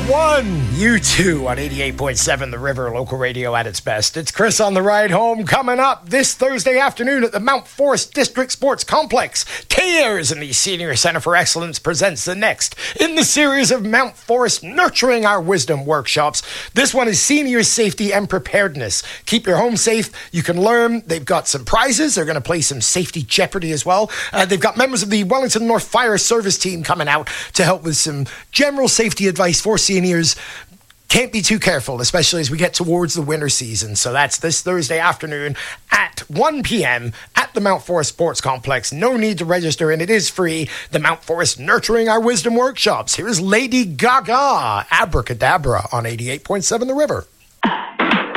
1, U2 on 88.7 The River, local radio at its best. It's Chris on the ride home. Coming up this Thursday afternoon at the Mount Forest District Sports Complex, Cares and the Senior Center for Excellence presents the next in the series of Mount Forest Nurturing Our Wisdom workshops. This one is Senior Safety and Preparedness. Keep your home safe. You can learn. They've got some prizes. They're going to play some Safety Jeopardy as well. They've got members of the Wellington North Fire Service team coming out to help with some general safety advice for seniors. Can't be too careful, especially as we get towards the winter season. So that's this Thursday afternoon at 1 p.m. at the Mount Forest Sports Complex. No need to register, and it is free. The Mount Forest Nurturing Our Wisdom workshops. Here's Lady Gaga, Abracadabra on 88.7 The River.